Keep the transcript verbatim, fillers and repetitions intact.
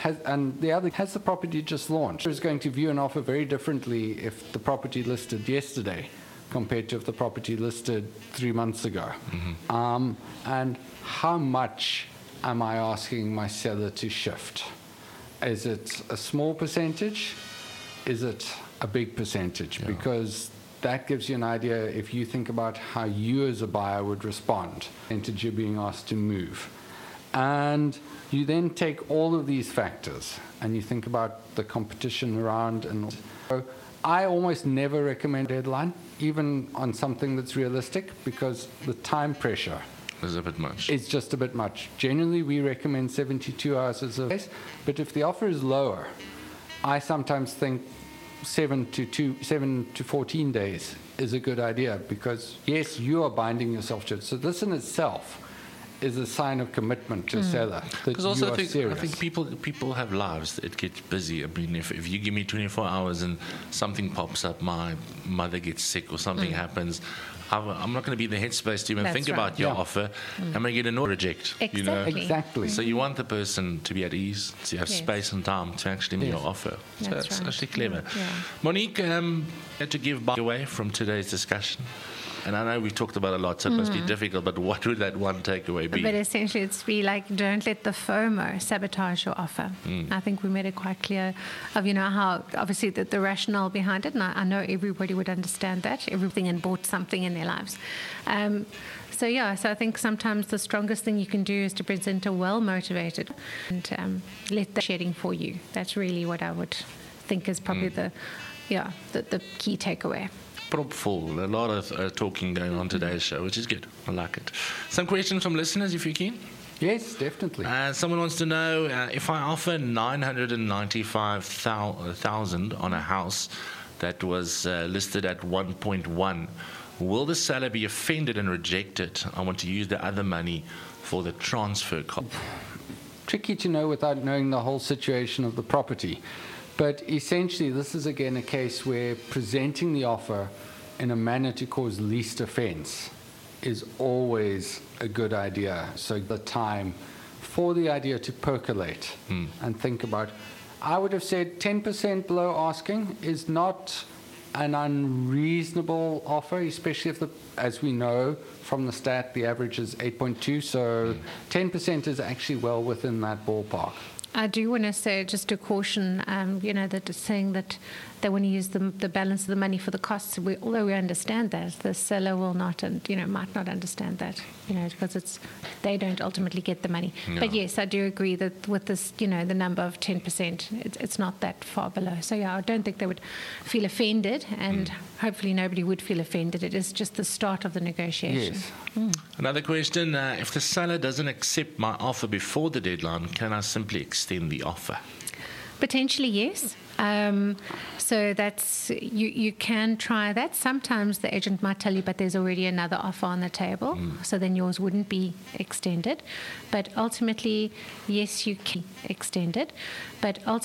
has, and the other, has the property just launched? Is going to view an offer very differently if the property listed yesterday compared to if the property listed three months ago. Mm-hmm. Um, and how much am I asking my seller to shift? Is it a small percentage? Is it a big percentage? Yeah. Because that gives you an idea if you think about how you as a buyer would respond into you being asked to move. And you then take all of these factors and you think about the competition around. And so I almost never recommend a deadline, even on something that's realistic, because the time pressure is a bit much. It's just a bit much. Generally, we recommend seventy-two hours as a base, but if the offer is lower, I sometimes think seven to two, seven to fourteen days is a good idea, because yes, you are binding yourself to it. So this in itself is a sign of commitment to a mm. seller that you also are I think, serious. I think people people have lives. It gets busy. I mean, if, if you give me twenty-four hours and something pops up, my mother gets sick or something mm. happens, I'm, I'm not going to be in the headspace to even That's think right. about your Yeah. offer. Mm. I'm going to get an or reject. Exactly. You know? Exactly. So you want the person to be at ease, to have yes. space and time to actually make yes. your offer. So That's that's right. actually clever. Yeah. Yeah. Monique, um, had to give back away from today's discussion. And I know we've talked about a lot, so it mm. must be difficult, but what would that one takeaway be? But essentially it's be like, don't let the FOMO sabotage your offer. Mm. I think we made it quite clear of, you know, how obviously the, the rationale behind it, and I, I know everybody would understand that, everything and bought something in their lives. Um, so yeah, so I think sometimes the strongest thing you can do is to present a well-motivated and um, let the shedding for you. That's really what I would think is probably mm. the, yeah, the, the key takeaway. Propful. A lot of uh, talking going on today's show, which is good. I like it. Some questions from listeners, if you're keen. Yes, definitely. Uh, someone wants to know uh, if I offer nine hundred ninety-five thousand dollars on a house that was uh, listed at one point one, will the seller be offended and reject it? I want to use the other money for the transfer cost. Tricky to know without knowing the whole situation of the property. But essentially, this is again a case where presenting the offer in a manner to cause least offense is always a good idea. So the time for the idea to percolate mm. and think about, I would have said ten percent below asking is not an unreasonable offer, especially if, the, as we know from the stat, the average is eight point two. So mm. ten percent is actually well within that ballpark. I do want to say, just to caution, um, you know, that it's saying that they want to use the, the balance of the money for the costs. We, although we understand that, the seller will not, and you know, might not understand that, you know, because it's they don't ultimately get the money. No. But yes, I do agree that with this, you know, the number of ten percent, it's, it's not that far below. So yeah, I don't think they would feel offended, and mm. hopefully nobody would feel offended. It is just the start of the negotiation. Yes. Mm. Another question: uh, if the seller doesn't accept my offer before the deadline, can I simply extend the offer? Potentially, yes. Um, so that's you. You can try that. Sometimes the agent might tell you, but there's already another offer on the table, mm. so then yours wouldn't be extended. But ultimately, yes, you can extend it. But ultimately.